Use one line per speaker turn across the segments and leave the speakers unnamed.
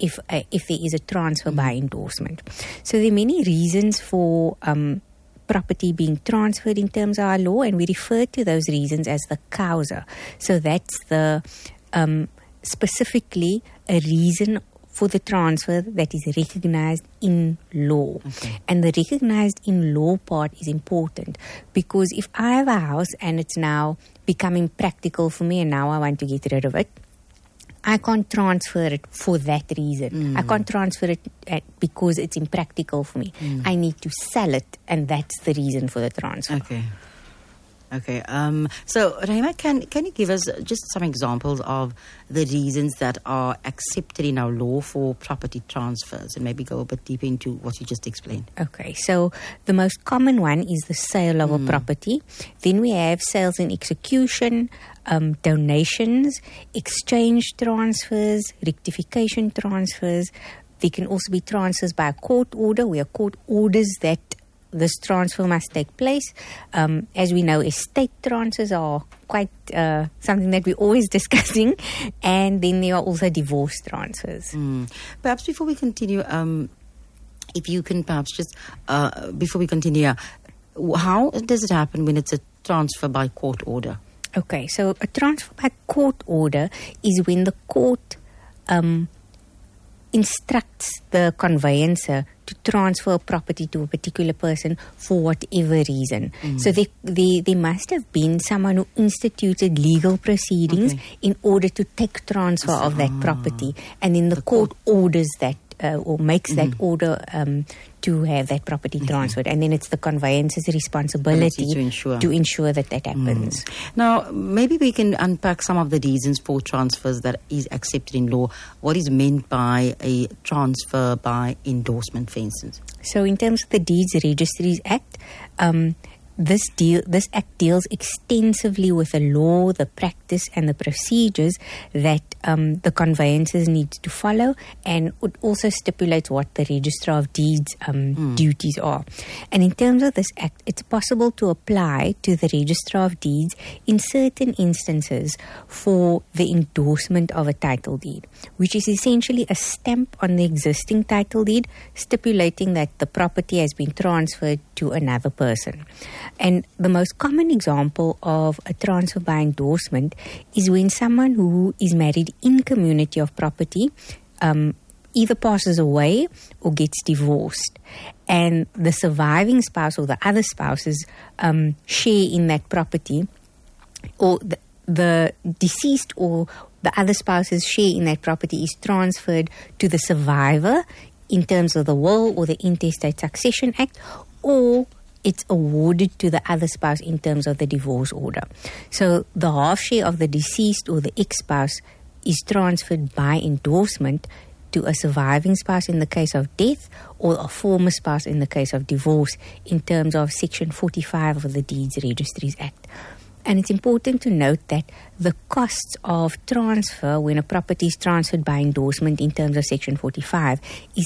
if there is a transfer by endorsement. So there are many reasons for property being transferred in terms of our law, and we refer to those reasons as the causa. So that's the specifically a reason for the transfer that is recognized in law.
Okay.
And the recognized in law part is important, because if I have a house and it's now becoming practical for me and now I want to get rid of it, I can't transfer it for that reason. I can't transfer it because it's impractical for me. I need to sell it, and that's the reason for the transfer.
Okay. So, Rahima, can you give us just some examples of the reasons that are accepted in our law for property transfers, and maybe go a bit deeper into what you just explained?
Okay, so the most common one is the sale of a property. Then we have sales and execution, donations, exchange transfers, rectification transfers. There can also be transfers by a court order, where court orders that this transfer must take place. As we know, estate transfers are quite something that we're always discussing. And then there are also divorce transfers.
Perhaps before we continue, if you can perhaps just, before we continue, how does it happen when it's a transfer by court order?
Okay, so a transfer by court order is when the court instructs the conveyancer to transfer property to a particular person for whatever reason. So there must have been someone who instituted legal proceedings in order to take transfer of that property, and then the court orders that or makes that order to have that property transferred, and then it's the conveyancer's responsibility to ensure that happens.
Now, maybe we can unpack some of the reasons for transfers that is accepted in law. What is meant by a transfer by endorsement, for instance?
So in terms of the Deeds Registries Act, this act deals extensively with the law, the practice, and the procedures that the conveyancers need to follow, and it also stipulates what the Registrar of Deeds duties are. And in terms of this act, it's possible to apply to the Registrar of Deeds in certain instances for the endorsement of a title deed, which is essentially a stamp on the existing title deed stipulating that the property has been transferred to another person. And the most common example of a transfer by endorsement is when someone who is married in community of property either passes away or gets divorced, and the surviving spouse or the other spouses share in that property, or the deceased or the other spouse's share in that property is transferred to the survivor in terms of the will or the Intestate Succession Act, or it's awarded to the other spouse in terms of the divorce order. So the half share of the deceased or the ex-spouse is transferred by endorsement to a surviving spouse in the case of death, or a former spouse in the case of divorce, in terms of Section 45 of the Deeds Registries Act. And it's important to note that the costs of transfer when a property is transferred by endorsement in terms of Section 45 is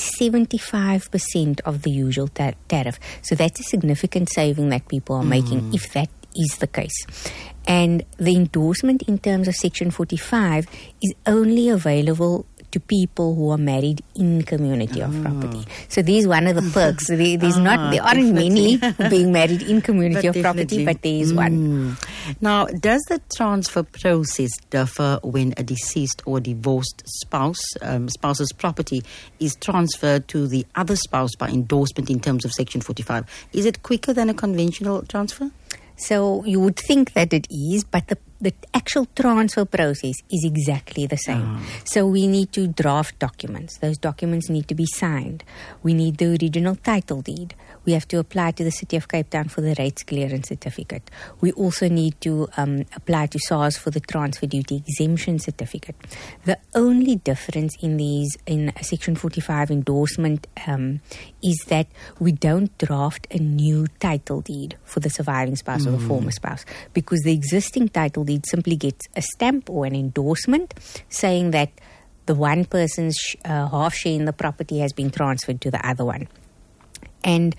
75% of the usual tariff. So that's a significant saving that people are making if that is the case. And the endorsement in terms of Section 45 is only available to people who are married in community of property. So there's one of the perks. There aren't many being married in community of property, but there is one.
Now, does the transfer process differ when a deceased or divorced spouse's property is transferred to the other spouse by endorsement in terms of Section 45? Is it quicker than a conventional transfer?
So you would think that it is, but the actual transfer process is exactly the same. So we need to draft documents. Those documents need to be signed. We need the original title deed. We have to apply to the City of Cape Town for the rates clearance certificate. We also need to apply to SARS for the transfer duty exemption certificate. The only difference in a Section 45 endorsement is that we don't draft a new title deed for the surviving spouse or the former spouse, because the existing title deed simply gets a stamp or an endorsement saying that the one person's half share in the property has been transferred to the other one. And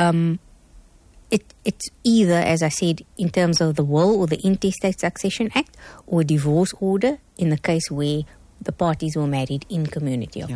it's either, as I said, in terms of the will or the Intestate Succession Act, or divorce order in the case where the parties were married in community of